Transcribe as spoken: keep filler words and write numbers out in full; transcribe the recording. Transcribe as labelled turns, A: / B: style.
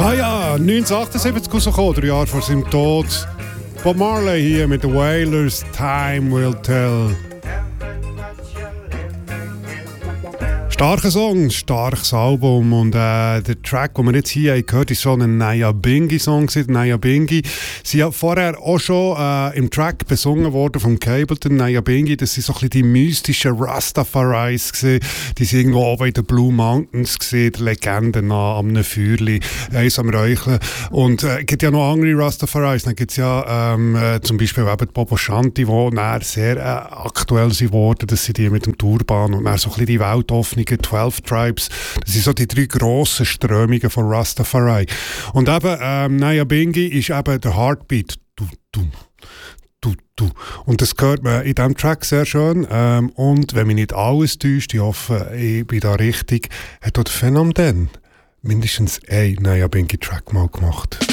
A: Kaya, neunzehnhundertachtundsiebzig rausgekommen, drei Jahre vor seinem Tod. Bob Marley hier mit den Wailers, Time Will Tell. Starker Song, starkes Album und äh, der Track, den wir jetzt hier haben gehört, ist so ein Nyabinghi-Song. Nyabinghi sind ja vorher auch schon äh, im Track besungen worden vom Capleton. Nyabinghi, das sind so ein bisschen die mystischen Rastafaris gewesen. Die sind irgendwo oben in den Blue Mountains gewesen, die Legenden nach am Feuerli, eins am Räucheln. Und es äh, gibt ja noch andere Rastafaris. Dann gibt es ja ähm, äh, zum Beispiel eben die Bobo Shanti, die dann sehr äh, aktuell sind worden. Das sind die mit dem Turban und dann so ein bisschen die Weltoffnung zwölf Tribes, das sind so die drei grossen Strömungen von Rastafari. Und eben, ähm, Nyabinghi ist eben der Heartbeat. Du, du, du, du. Und das hört man in diesem Track sehr schön. Ähm, und wenn mich nicht alles täuscht, ich hoffe, ich bin da richtig, hat dort Phänomen mindestens ein Nyabinghi-Track mal gemacht.